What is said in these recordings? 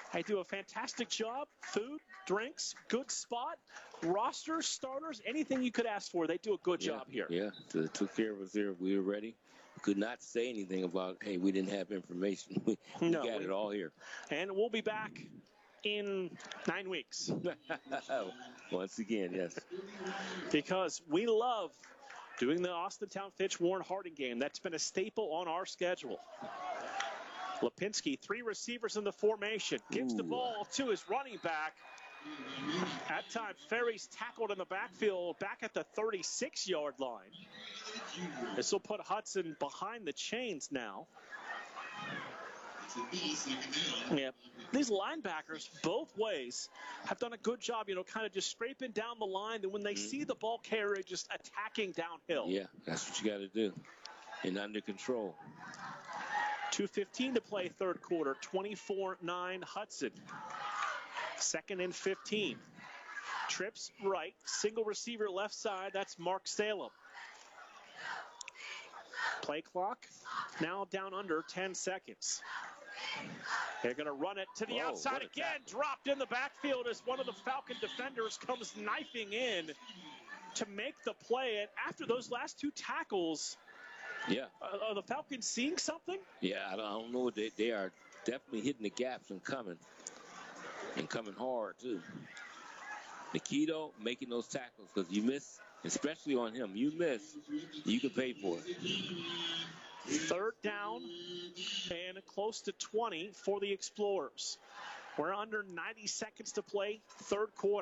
They do a fantastic job. Food, drinks, good spot, rosters, starters, anything you could ask for. They do a good job here. Yeah, so they took care of us there. We were ready. We could not say anything about, hey, we didn't have information. We got it all here. And we'll be back in 9 weeks. Once again, yes. Because we love doing the Austintown Fitch Warren Harding game. That's been a staple on our schedule. Lipinski, 3 receivers in the formation. Gives the ball to his running back. At time, Ferry's tackled in the backfield back at the 36-yard line. This will put Hudson behind the chains now. Yeah, these linebackers, both ways, have done a good job, kind of just scraping down the line. And when they see the ball carrier, just attacking downhill. Yeah, that's what you got to do. And under control. 2:15 to play third quarter, 24-9 Hudson. 2nd and 15. Trips right, single receiver left side, that's Mark Salem. Play clock now down under 10 seconds. They're going to run it to the outside again. Dropped in the backfield as one of the Falcon defenders comes knifing in to make the play. And after those last 2 tackles, are the Falcons seeing something? Yeah, I don't know. They are definitely hitting the gaps and coming hard, too. Nikito making those tackles, because you miss, especially on him, you miss, you can pay for it. 3rd down and close to 20 for the Explorers. We're under 90 seconds to play, third quarter.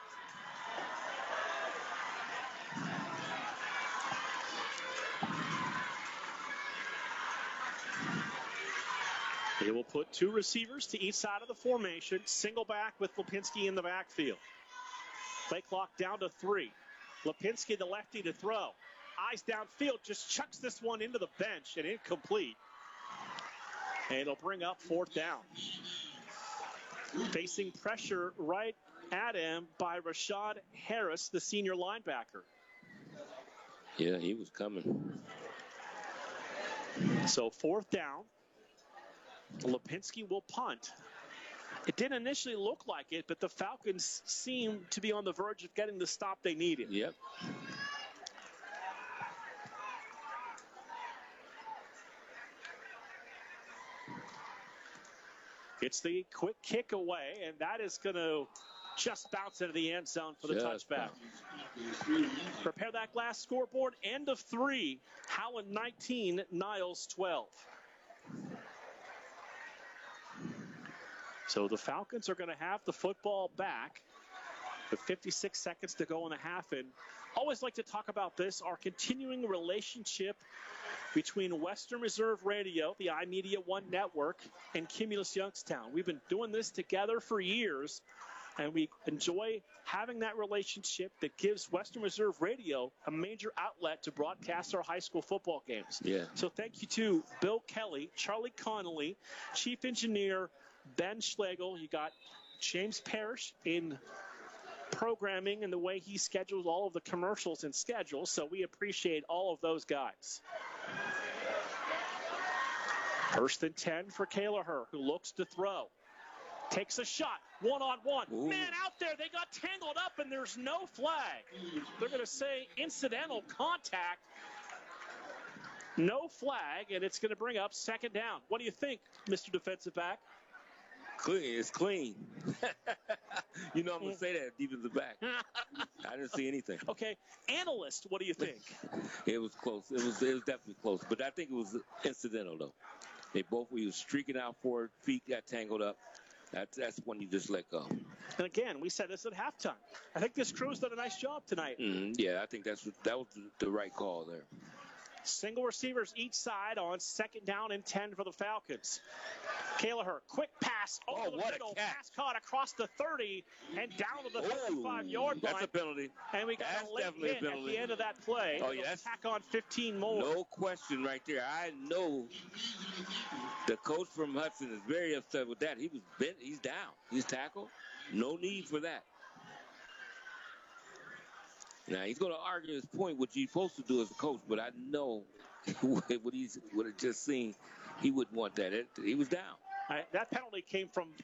They will put 2 receivers to each side of the formation, single back with Lipinski in the backfield. Play clock down to 3. Lipinski, the lefty, to throw. Eyes downfield, just chucks this one into the bench and incomplete. And it'll bring up 4th down. Facing pressure right at him by Rashad Harris, the senior linebacker. Yeah, he was coming. So 4th down. Lipinski will punt. It didn't initially look like it, but the Falcons seem to be on the verge of getting the stop they needed. Yep. It's the quick kick away, and that is going to just bounce into the end zone for the touchback. Prepare that glass scoreboard. End of 3. Howland 19, Niles 12. So the Falcons are going to have the football back with 56 seconds to go in the half. And always like to talk about this, our continuing relationship between Western Reserve Radio, the iMedia One Network, and Cumulus Youngstown. We've been doing this together for years, and we enjoy having that relationship that gives Western Reserve Radio a major outlet to broadcast our high school football games. Yeah. So thank you to Bill Kelly, Charlie Connolly, Chief Engineer Ben Schlegel. You got James Parrish in programming and the way he schedules all of the commercials and schedules. So we appreciate all of those guys. 1st and 10 for Kalaher, who looks to throw. Takes a shot, one-on-one. Ooh. Man, out there, they got tangled up, and there's no flag. They're going to say incidental contact. No flag, and it's going to bring up 2nd down. What do you think, Mr. Defensive Back? Clean. It's clean. I'm going to say that deep in the back. I didn't see anything. Okay. Analyst, what do you think? It was close. It was definitely close. But I think it was incidental, though. We were streaking out forward. Feet got tangled up. That's when you just let go. And again, we said this at halftime. I think this crew's done a nice job tonight. Yeah, I think that was the right call there. Single receivers each side on 2nd down and 10 for the Falcons. Kalaher, quick pass over the middle. Pass caught across the 30 and down to the 35-yard line. That's a penalty. And we got a late hit at the end of that play. Oh, yeah. Tack on 15 more. No question right there. I know the coach from Hudson is very upset with that. He was bent. He's down. He's tackled. No need for that. Now, he's going to argue his point, what you're supposed to do as a coach, but I know what he just seen, he wouldn't want that. He was down. That penalty came from